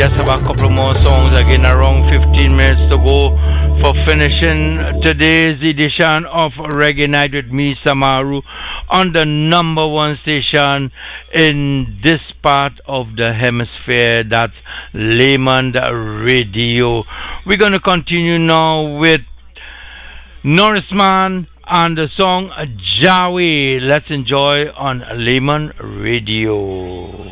just have a couple more songs again, around 15 minutes to go for finishing today's edition of Reggae Night with me, Samaru, on the number one station in this part of the hemisphere, that's Layman Radio. We're going to continue now with Norrisman and the song Jawi. Let's enjoy on Layman Radio.